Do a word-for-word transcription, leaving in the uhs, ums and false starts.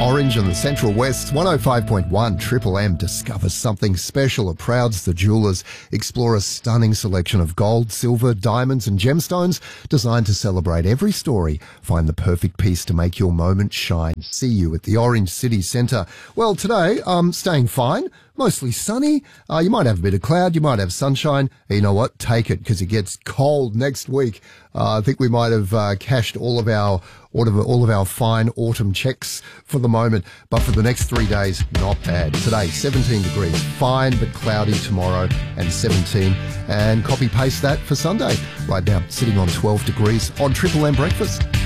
Orange and the Central West. one oh five point one Triple M. Discover something special at Prouds the Jewellers. Explore a stunning selection of gold, silver, diamonds and gemstones designed to celebrate every story. Find the perfect piece to make your moment shine. See you at the Orange City Centre. Well, today, um, staying fine. Mostly sunny. Uh, you might have a bit of cloud. You might have sunshine. You know what? Take it, because it gets cold next week. Uh, I think we might have uh, cashed all of our all of, all of our fine autumn checks for the moment. But for the next three days, not bad. Today, seventeen degrees. Fine but cloudy tomorrow, and seventeen. And copy paste that for Sunday. Right now, sitting on twelve degrees on Triple M Breakfast.